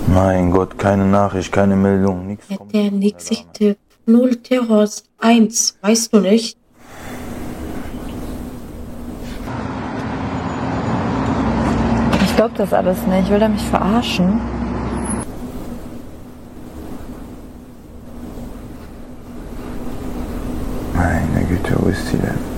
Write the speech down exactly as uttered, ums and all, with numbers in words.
Mein Gott, keine Nachricht, keine Meldung, nichts. Ja, der nächste null Terrors eins, weißt du nicht? Ich glaube das alles nicht. Will er mich verarschen? Meine Güte, wo ist sie denn?